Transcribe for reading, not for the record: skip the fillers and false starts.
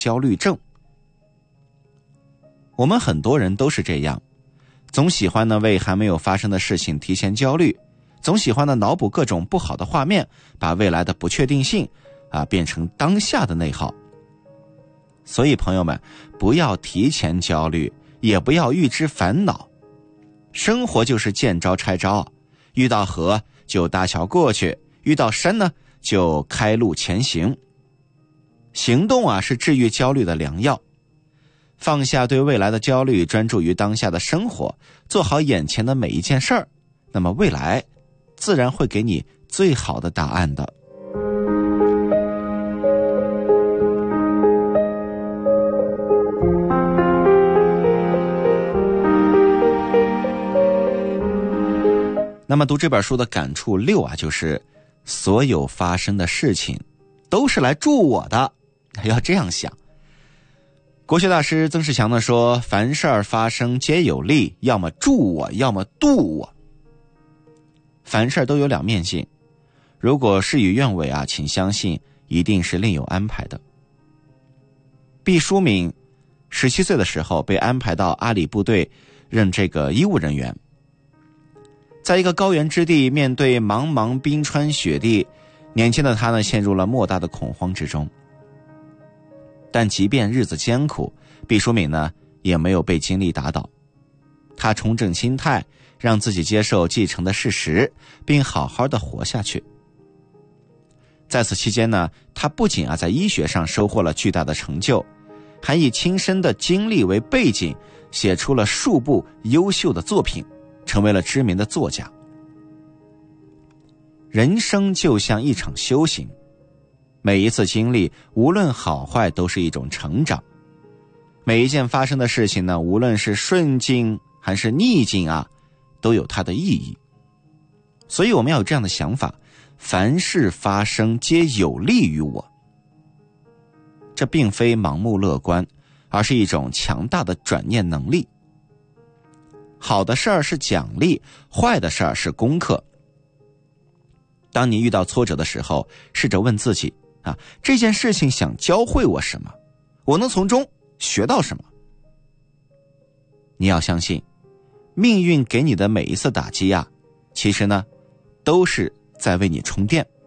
焦虑症。我们很多人都是这样，总喜欢呢为还没有发生的事情提前焦虑，总喜欢呢脑补各种不好的画面，把未来的不确定性变成当下的内耗。所以朋友们，不要提前焦虑，也不要预知烦恼。生活就是见招拆招，遇到河就搭桥过去，遇到山呢就开路前行。行动是治愈焦虑的良药。放下对未来的焦虑，专注于当下的生活，做好眼前的每一件事儿，那么未来自然会给你最好的答案的。那么读这本书的感触6就是所有发生的事情都是来助我的，要这样想。国学大师曾仕强呢说，凡事儿发生皆有利，要么助我，要么度我。凡事都有两面性，如果事与愿违请相信一定是另有安排的。毕淑敏17岁的时候被安排到阿里部队任这个医务人员，在一个高原之地，面对茫茫冰川雪地，年轻的他呢陷入了莫大的恐慌之中。但即便日子艰苦，毕淑敏呢也没有被经历打倒。他重整心态，让自己接受继承的事实，并好好的活下去。在此期间呢，他不仅在医学上收获了巨大的成就，还以亲身的经历为背景，写出了数部优秀的作品，成为了知名的作家。人生就像一场修行，每一次经历无论好坏都是一种成长。每一件发生的事情呢，无论是顺境还是逆境都有它的意义。所以我们要有这样的想法，凡事发生皆有利于我。这并非盲目乐观，而是一种强大的转念能力。好的事儿是奖励，坏的事儿是功课。当你遇到挫折的时候，试着问自己这件事情想教会我什么？我能从中学到什么？你要相信，命运给你的每一次打击其实呢，都是在为你充电。